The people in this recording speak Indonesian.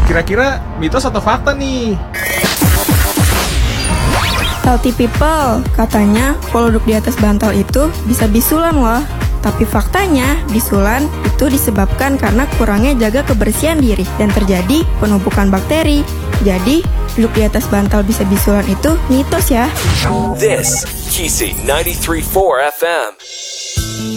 Kira-kira mitos atau fakta nih? Healthy people, katanya kalau duduk di atas bantal itu bisa bisulan loh. Tapi faktanya, bisulan itu disebabkan karena kurangnya jaga kebersihan diri dan terjadi penumpukan bakteri. Jadi, duduk di atas bantal bisa bisulan itu mitos ya. This, Kisi 93.4 FM.